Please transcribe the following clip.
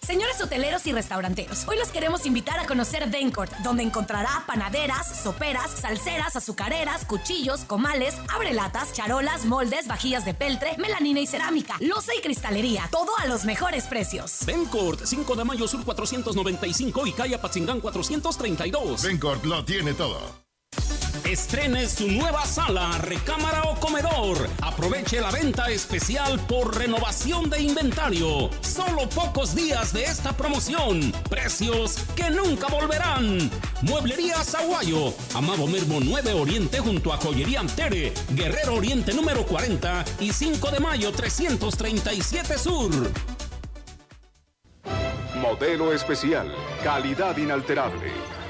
Señores hoteleros y restauranteros, hoy los queremos invitar a conocer Dencourt, donde encontrará panaderas, soperas, salseras, azucareras, cuchillos, comales, abrelatas, charolas, moldes, vajillas de peltre, melanina y cerámica, loza y cristalería, todo a los mejores precios. Dencourt, 5 de mayo sur 495 y calle Apatzingán 432. Dencourt lo tiene todo. Estrene su nueva sala, recámara o comedor. Aproveche la venta especial por renovación de inventario. Solo pocos días de esta promoción. Precios que nunca volverán. Mueblería Zaguayo, Amado Mermo 9 Oriente junto a Joyería Antere, Guerrero Oriente número 40 y 5 de mayo 337 Sur. Modelo especial, calidad inalterable.